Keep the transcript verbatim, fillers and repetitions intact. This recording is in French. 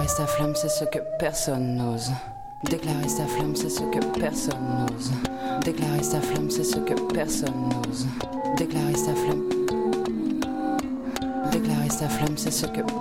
Déclarer sa flamme, c'est ce que personne n'ose. Déclarer sa flamme, c'est ce que personne n'ose. Déclarer sa flamme, c'est ce que personne n'ose. Déclarer sa flamme. Déclarer sa flamme, c'est ce que